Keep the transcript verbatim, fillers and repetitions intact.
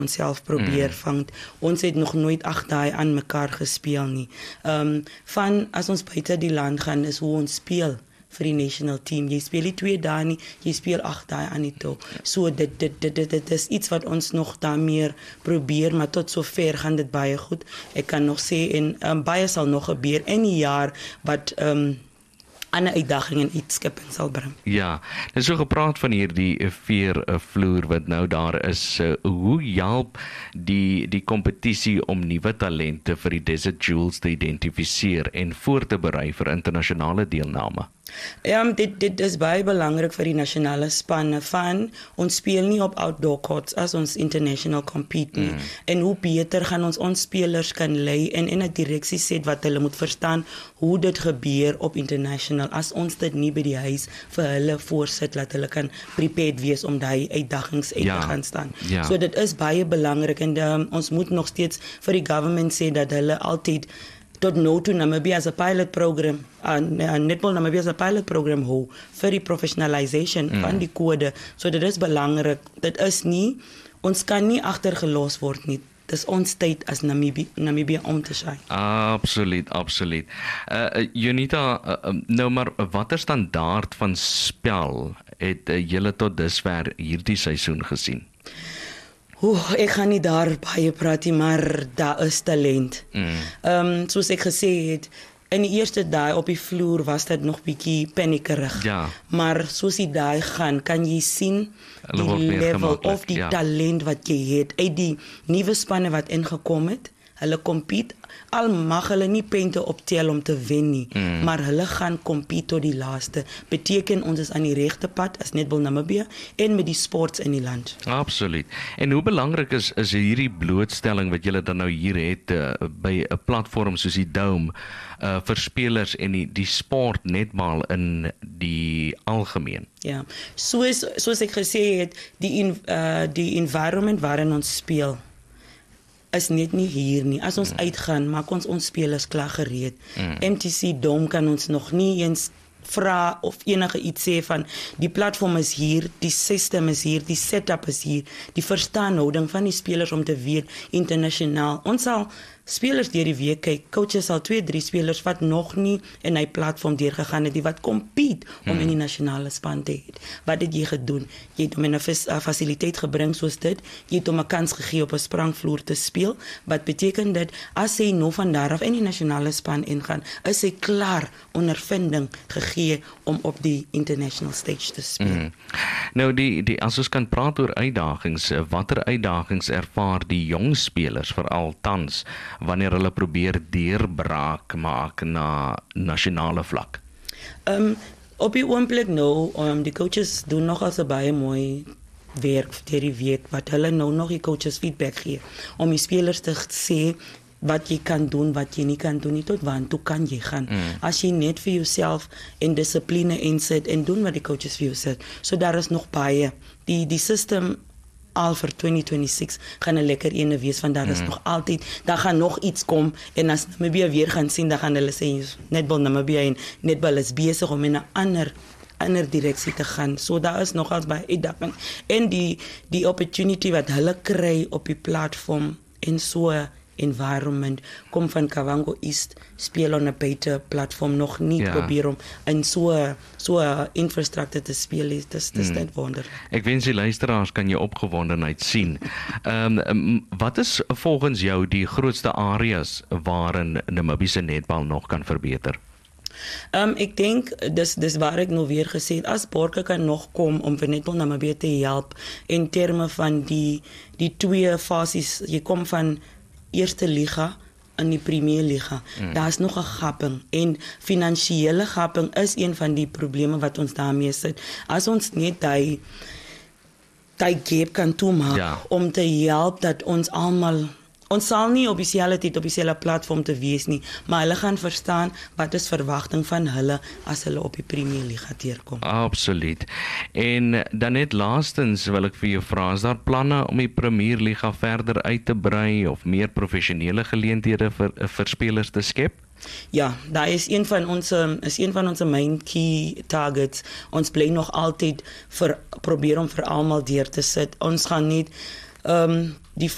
onsself probeer mm. vang. Ons het nog nooit agt dae aan mekaar gespeel nie. Um, van as ons buite die land gaan, is hoe ons speel vir die national team. Jy speel nie twee dae nie, jy speel agt dae aan die toe. So dit, dit, dit, dit, dit is iets wat ons nog daar meer probeer, maar tot sover gaan dit baie goed. Ek kan nog sê, en um, baie sal nog gebeur in die jaar, wat um, ander uitdaging en iets skipping sal bring. Ja, dis so gepraat van hierdie veervloer wat nou daar is. Uh, hoe help die die kompetisie om nuwe talente vir die Desert Jewels te identifiseer en voor te berei vir internasionale deelname? Ja, dit, dit is baie belangrik vir die nasionale spanne van, ons speel nie op outdoor courts as ons international compete nie. Mm. En hoe beter gaan ons ons spelers kan lei en in 'n direksie set wat hulle moet verstaan hoe dit gebeur op international, as ons dit nie by die huis vir hulle voorsit, laat hulle kan prepared wees om daai uitdagings uit ja. te gaan staan. Ja. So dit is baie belangrik en um, ons moet nog steeds vir die government sê dat hulle altyd tot nou toe Namibia as 'n pilot program, uh, Netball Namibia as 'n pilot program hou vir die professionalisation mm. van die kode. So dit is belangrik. Dit is nie, ons kan nie agtergelos word nie. Dis ons tyd as Namibia, Namibia om te shine. Absoluut, absoluut. Uh, Junita, uh, nou maar watter standaard van spel het uh, julle tot dusver hierdie seisoen gesien? Oeh, ek gaan nie daar baie praat nie, maar daar is talent. Mm. Um, soos ek gesê het, in die eerste daai op die vloer was dit nog bietjie paniekerig. Ja. Maar soos die daai gaan, kan jy sien die level of die ja. talent wat jy het. Uit die nuwe spanne wat ingekom het, hulle compete, al mag hulle nie punte optel om te wen nie, mm. maar hulle gaan compete tot die laaste. Beteken ons is aan die regte pad as Netball Namibia en met die sports in die land. Absoluut. En hoe belangrik is is hierdie blootstelling wat julle dan nou hier het uh, by 'n platform soos die Dome uh, vir spelers en die, die sport netbal in die algemeen? Ja, soos soos ek gesê het, die in, uh, die environment waarin ons speel is net nie hier nie. As ons mm. uitgaan, maak ons ons spelers klaar gereed. Mm. M T C Dome kan ons nog nie eens vra of enige iets sê van die platform is hier, die system is hier, die setup is hier, die verstaanhouding van die spelers om te weet internasionaal. Ons sal spelers deur die week kyk, coaches sal twee, drie spelers wat nog nie in hy platform deurgegaan het, die wat compete om hmm. in die nasionale span te hê. Wat het jy gedoen? Jy het hom in 'n fasiliteit gebring soos dit, jy het hom 'n kans gegee op 'n sprangvloer te speel, wat beteken dat as hy nou van daar af in die nasionale span ingaan, is hy klaar ondervinding gegee om op die international stage te speel. Hmm. Nou die die as ons kan praat oor uitdagings, watter uitdagings ervaar die jong spelers veral tans wanneer hulle probeer deurbraak maak na nasionale vlak? Um, op die oomblik nou, um, die coaches doen nog as 'n baie mooi werk vir die week, wat hulle nou nog die coaches feedback gee, om die spelers te sê wat jy kan doen, wat jy nie kan doen nie, tot waartoe kan jy gaan. Mm. As jy net vir jouself in dissipline insit en doen wat die coaches vir jou sê. So daar is nog baie. Die die system al vir twinty twenty-six gaan 'n lekker ene wees, want daar is mm. nog altyd, daar gaan nog iets kom, en as Namibia weer gaan sien, dan gaan hulle sê, Netball Namibia en Netball is besig om in 'n ander ander direksie te gaan. So daar is nogals baie uitdaging. En die die opportunity wat hulle kry op die platform in so 'n environment, kom van Kavango East, speel op 'n beter platform, nog nie ja. probeer om in so so 'n infrastruktuur te speel. Dit is dit is net wonderlik. Ek wens die luisteraars kan jou opgewondenheid sien. Ehm um, wat is volgens jou die grootste areas waarin Namibiese netbal nog kan verbeter? Um, ek dink, dis, dis waar ek nou weer gesê het, as Borke kan nog kom om vir Netball Namibia te help in terme van die, die twee fases, jy kom van eerste liga in die Premier Liga. Mm. Daar is nog 'n gapping, en finansiële gapping is een van die probleme wat ons daarmee sit. As ons net daai daai gap kan toemaak ja. om te help dat ons almal, ons sal nie op dieselfde tyd op dieselfde platform te wees nie, maar hulle gaan verstaan wat is verwagting van hulle as hulle op die Premier Liga teerkom. Absoluut. En dan net laastens wil ek vir jou vra, is daar planne om die Premier Liga verder uit te brei of meer professionele geleenthede vir, vir spelers te skep? Ja, daar is een van ons is een van ons main key targets. Ons bly nog altyd vir probeer om vir almal deur te sit. Ons gaan nie um, die